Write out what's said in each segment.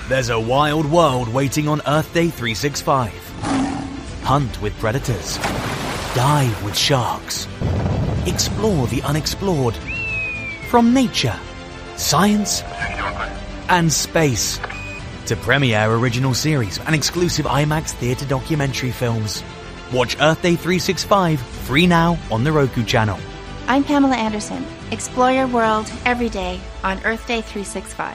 There's a wild world waiting on Earth Day 365. Hunt with predators. Dive with sharks. Explore the unexplored. From nature, science, and space. To premiere original series and exclusive IMAX theatre documentary films. Watch Earth Day 365 free now on the Roku channel. I'm Pamela Anderson. Explore your world every day on Earth Day 365.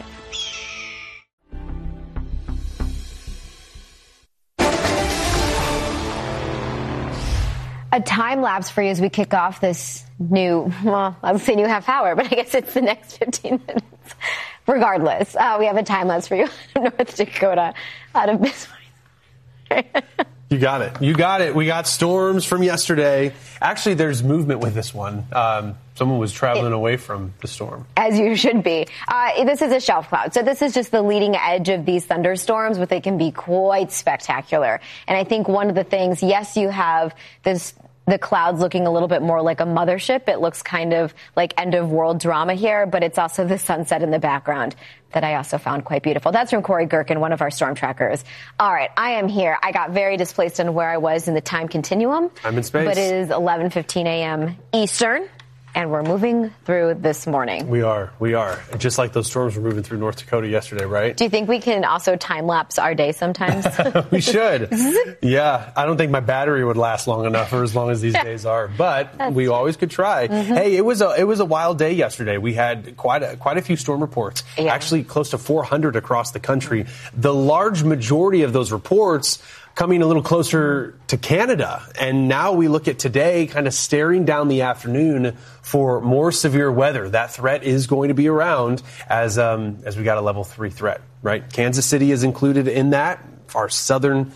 A time lapse for you as we kick off this new, well, I would say new half hour, but I guess it's the next 15 minutes. Regardless, we have a time lapse for you out of North Dakota, out of Bismarck. You got it. You got it. We got storms from yesterday. Actually, there's movement with this one. Someone was traveling away from the storm. As you should be. This is a shelf cloud. So this is just the leading edge of these thunderstorms, but they can be quite spectacular. And I think one of the things, yes, you have the clouds looking a little bit more like a mothership. It looks kind of like end of world drama here, but it's also the sunset in the background that I also found quite beautiful. That's from Corey Gerken, one of our storm trackers. All right, I am here. I got very displaced on where I was in the time continuum. I'm in space. But it is 11:15 a.m. Eastern. And we're moving through this morning. We are. Just like those storms were moving through North Dakota yesterday, right? Do you think we can also time-lapse our day sometimes? We should. Yeah. I don't think my battery would last long enough for as long as these days are. But we always could try. Mm-hmm. Hey, it was a wild day yesterday. We had quite a few storm reports. Yeah. Actually, close to 400 across the country. The large majority of those reports coming a little closer to Canada. And now we look at today kind of staring down the afternoon for more severe weather. That threat is going to be around as we got a level 3 threat, right? Kansas City is included in that, our southern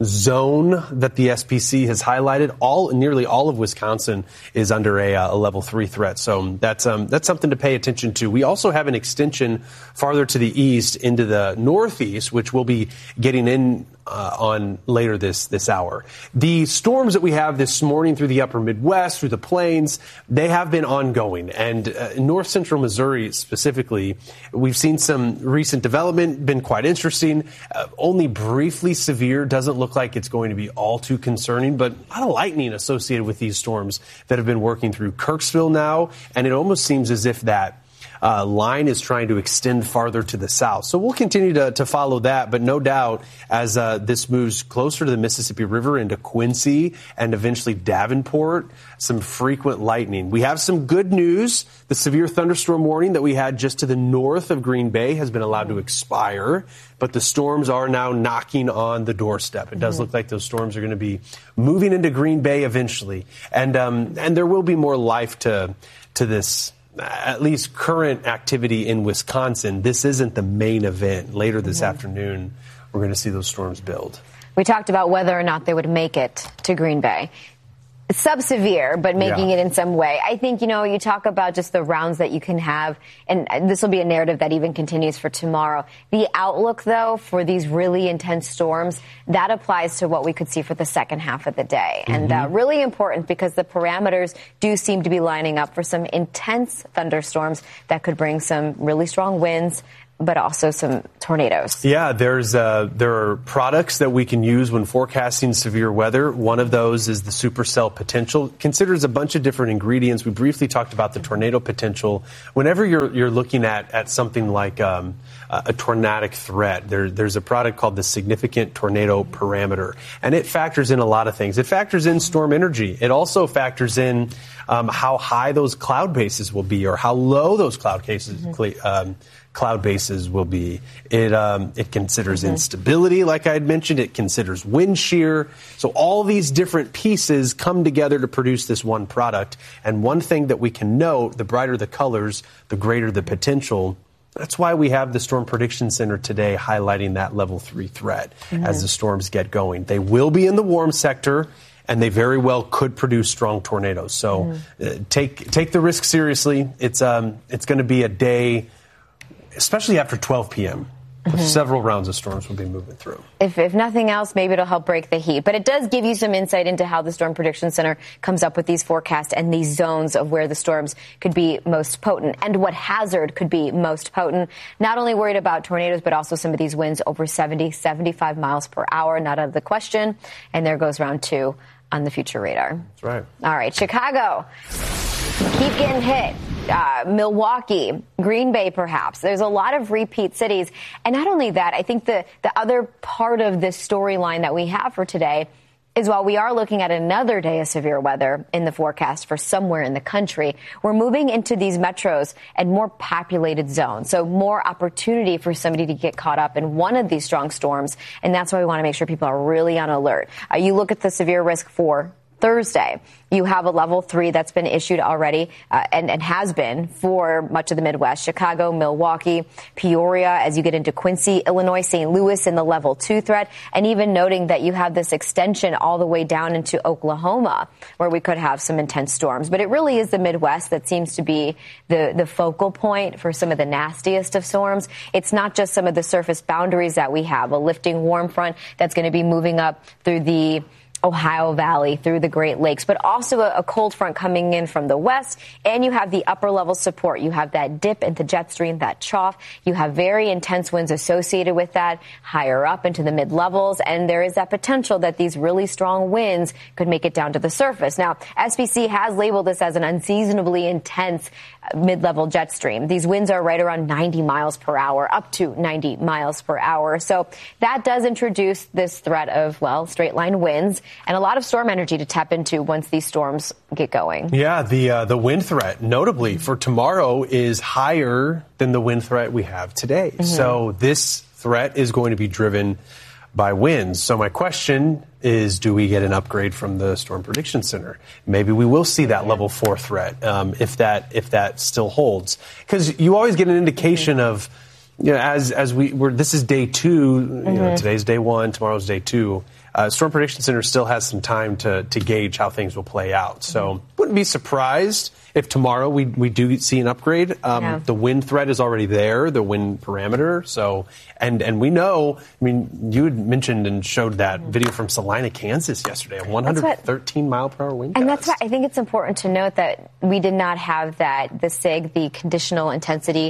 zone that the SPC has highlighted. Nearly all of Wisconsin is under a level 3 threat. So that's something to pay attention to. We also have an extension farther to the east into the northeast, which we'll be getting in on later this hour. The storms that we have this morning through the upper Midwest, through the plains, they have been ongoing. And in north central Missouri specifically, we've seen some recent development, been quite interesting. Only briefly severe, doesn't look like it's going to be all too concerning, but a lot of lightning associated with these storms that have been working through Kirksville now. And it almost seems as if that line is trying to extend farther to the south. So we'll continue to follow that, but no doubt as this moves closer to the Mississippi River into Quincy and eventually Davenport, some frequent lightning. We have some good news. The severe thunderstorm warning that we had just to the north of Green Bay has been allowed to expire, but the storms are now knocking on the doorstep. It does look like those storms are going to be moving into Green Bay eventually. And there will be more life to this at least current activity in Wisconsin. This isn't the main event. Later this afternoon, we're going to see those storms build. We talked about whether or not they would make it to Green Bay. Sub-severe, but making it in some way. I think, you talk about just the rounds that you can have, and this will be a narrative that even continues for tomorrow. The outlook, though, for these really intense storms, that applies to what we could see for the second half of the day. And really important because the parameters do seem to be lining up for some intense thunderstorms that could bring some really strong winds, but also some tornadoes. Yeah, there are products that we can use when forecasting severe weather. One of those is the Supercell Potential. Considers a bunch of different ingredients. We briefly talked about the tornado potential. Whenever you're looking at something like a tornadic threat, there's a product called the Significant Tornado Parameter, and it factors in a lot of things. It factors in storm energy. It also factors in how high those cloud bases will be or how low those cloud bases will be. It considers instability, like I had mentioned. It considers wind shear. So all these different pieces come together to produce this one product. And one thing that we can note, the brighter the colors, the greater the potential. That's why we have the Storm Prediction Center today highlighting that level 3 threat as the storms get going. They will be in the warm sector, and they very well could produce strong tornadoes. So take the risk seriously. It's going to be a day, especially after 12 p.m. Several rounds of storms will be moving through. If nothing else, maybe it'll help break the heat. But it does give you some insight into how the Storm Prediction Center comes up with these forecasts and these zones of where the storms could be most potent and what hazard could be most potent. Not only worried about tornadoes, but also some of these winds over 70, 75 miles per hour. Not out of the question. And there goes round 2 on the future radar. That's right. All right, Chicago. Keep getting hit. Milwaukee, Green Bay, perhaps. There's a lot of repeat cities. And not only that, I think the other part of this storyline that we have for today is while we are looking at another day of severe weather in the forecast for somewhere in the country, we're moving into these metros and more populated zones. So more opportunity for somebody to get caught up in one of these strong storms. And that's why we want to make sure people are really on alert. You look at the severe risk for Thursday. You have a level 3 that's been issued already and has been for much of the Midwest. Chicago, Milwaukee, Peoria, as you get into Quincy, Illinois, St. Louis in the level 2 threat. And even noting that you have this extension all the way down into Oklahoma where we could have some intense storms. But it really is the Midwest that seems to be the focal point for some of the nastiest of storms. It's not just some of the surface boundaries that we have. A lifting warm front that's going to be moving up through the Ohio Valley, through the Great Lakes, but also a cold front coming in from the west. And you have the upper level support. You have that dip into jet stream, that trough. You have very intense winds associated with that higher up into the mid levels. And there is that potential that these really strong winds could make it down to the surface. Now, SPC has labeled this as an unseasonably intense mid-level jet stream. These winds are right around 90 miles per hour, up to 90 miles per hour. So that does introduce this threat of, well, straight line winds and a lot of storm energy to tap into once these storms get going. Yeah, the wind threat, notably for tomorrow, is higher than the wind threat we have today. Mm-hmm. So this threat is going to be driven by winds. So my question is, do we get an upgrade from the Storm Prediction Center? Maybe we will see that level 4 threat if that still holds, because you always get an indication of, you know, as this is day 2, you know, today's day 1, tomorrow's day 2. Storm Prediction Center still has some time to gauge how things will play out. So wouldn't be surprised if tomorrow we do see an upgrade. The wind threat is already there, the wind parameter. So, and we know, I mean, you had mentioned and showed that video from Salina, Kansas yesterday, a 113 mile per hour wind gust. And that's why I think it's important to note that we did not have the SIG, the conditional intensity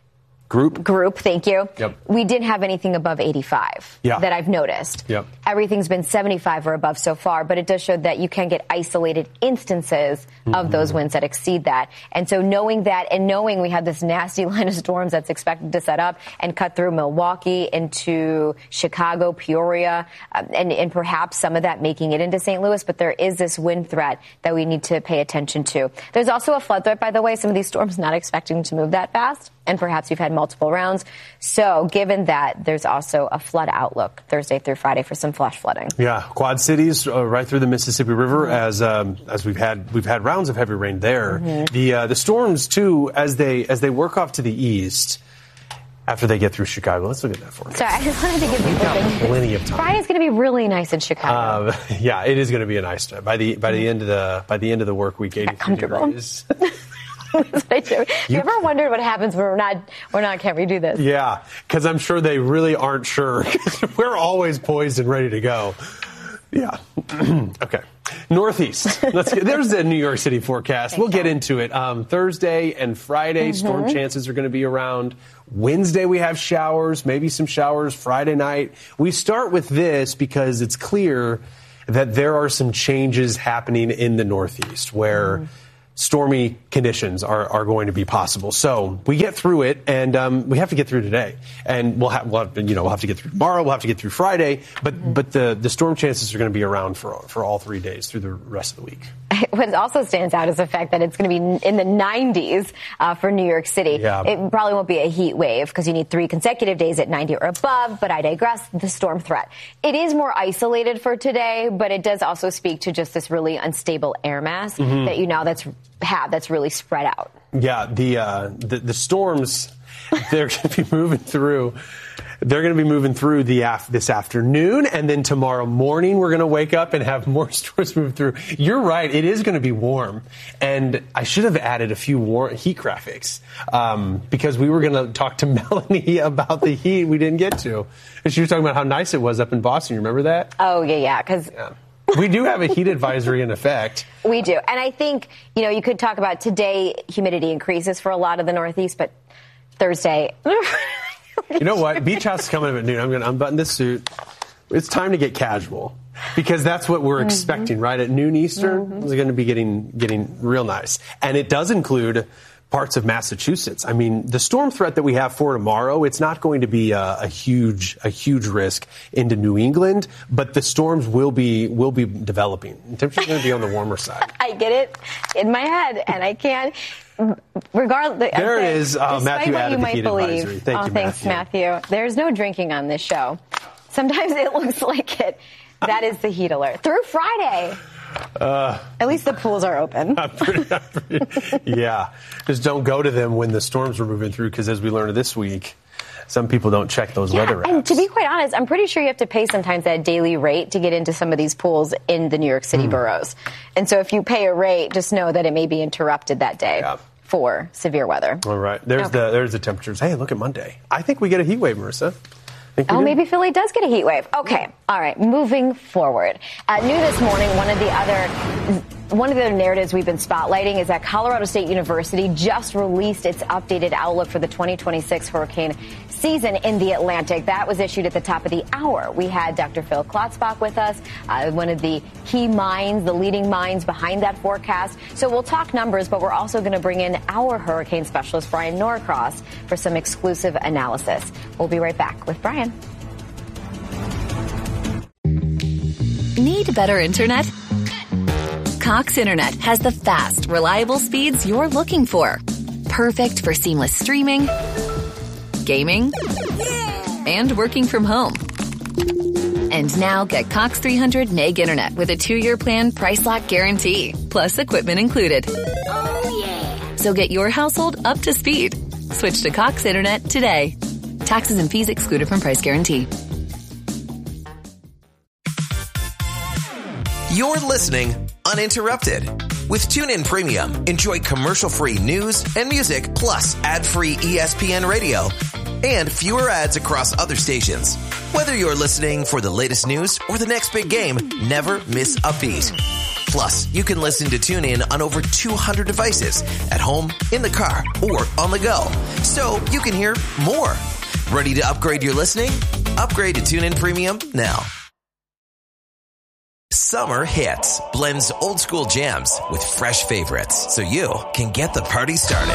Group, thank you. Yep. We didn't have anything above 85 that I've noticed. Yep. Everything's been 75 or above so far, but it does show that you can get isolated instances of those winds that exceed that. And so knowing that and knowing we have this nasty line of storms that's expected to set up and cut through Milwaukee into Chicago, Peoria, and perhaps some of that making it into St. Louis, but there is this wind threat that we need to pay attention to. There's also a flood threat, by the way. Some of these storms not expecting to move that fast. And perhaps you've had multiple rounds. So given that, there's also a flood outlook Thursday through Friday for some flash flooding. Yeah, Quad Cities right through the Mississippi River as we've had rounds of heavy rain there. The storms too as they work off to the east. After they get through Chicago. Let's look at that for a minute. So I just wanted to give people plenty of time. Friday's going to be really nice in Chicago. Yeah, it is going to be a nice day. By the end of the work week, 83 degrees. That's what I do. You ever wondered what happens when we're not, can't we do this? Yeah, because I'm sure they really aren't sure. We're always poised and ready to go. Yeah. Okay. Northeast. There's the New York City forecast. We'll get into it. Thursday and Friday, storm chances are going to be around. Wednesday, we have showers, maybe some showers Friday night. We start with this because it's clear that there are some changes happening in the Northeast where stormy conditions are going to be possible. So we get through it, and we have to get through today. And we'll have to get through tomorrow. We'll have to get through Friday. But the storm chances are going to be around for all 3 days through the rest of the week. What also stands out is the fact that it's going to be in the 90s for New York City. Yeah. It probably won't be a heat wave because you need 3 consecutive days at 90 or above, but I digress. The storm threat. It is more isolated for today, but it does also speak to just this really unstable air mass that that's really spread out. Yeah, the storms, they're going to be moving through. They're going to be moving through this afternoon, and then tomorrow morning we're going to wake up and have more storms move through. You're right. It is going to be warm, and I should have added a few heat graphics because we were going to talk to Melanie about the heat. We didn't get to. And she was talking about how nice it was up in Boston. You remember that? Oh, yeah. Because we do have a heat advisory in effect. We do. And I think, you could talk about today humidity increases for a lot of the Northeast, but Thursday... You know what? Beach House is coming up at noon. I'm going to unbutton this suit. It's time to get casual because that's what we're expecting, right? At noon Eastern, it's going to be getting real nice. And it does include parts of Massachusetts. I mean, the storm threat that we have for tomorrow, it's not going to be a huge risk into New England, but the storms will be developing. The temperature's going to be on the warmer side. I get it in my head, and I can't. Regardless, there it is. Matthew added the heat advisory. Thank you, thanks, Matthew. There's no drinking on this show. Sometimes it looks like it. That is the heat alert through Friday. At least the pools are open. Yeah. Just don't go to them when the storms are moving through, because as we learned this week, some people don't check those weather apps. And to be quite honest, I'm pretty sure you have to pay sometimes that daily rate to get into some of these pools in the New York City boroughs. And so if you pay a rate, just know that it may be interrupted that day for severe weather. All right. There's the temperatures. Hey, look at Monday. I think we get a heat wave, Marissa. Maybe Philly does get a heat wave. Okay. All right. Moving forward. New this morning, one of the other narratives we've been spotlighting is that Colorado State University just released its updated outlook for the 2026 hurricane season in the Atlantic. That was issued at the top of the hour. We had Dr. Phil Klotzbach with us, one of the key minds, the leading minds behind that forecast. So we'll talk numbers, but we're also going to bring in our hurricane specialist, Brian Norcross, for some exclusive analysis. We'll be right back with Brian. Need better internet? Cox Internet has the fast, reliable speeds you're looking for. Perfect for seamless streaming, gaming, and working from home. And now get Cox 300 meg internet with a 2-year plan price lock guarantee, plus equipment included. Oh, yeah. So get your household up to speed. Switch to Cox Internet today. Taxes and fees excluded from price guarantee. You're listening uninterrupted. With TuneIn Premium, enjoy commercial-free news and music, plus ad-free ESPN radio and fewer ads across other stations. Whether you're listening for the latest news or the next big game, never miss a beat. Plus, you can listen to TuneIn on over 200 devices at home, in the car, or on the go. So you can hear more. Ready to upgrade your listening? Upgrade to TuneIn Premium now. Summer Hits blends old school jams with fresh favorites so you can get the party started.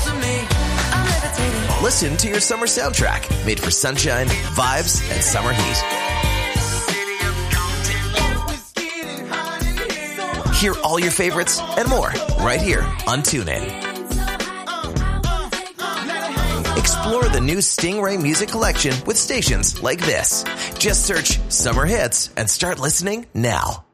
Listen to your summer soundtrack made for sunshine, vibes, and summer heat. Hear all your favorites and more right here on TuneIn. Explore the new Stingray music collection with stations like this. Just search Summer Hits and start listening now.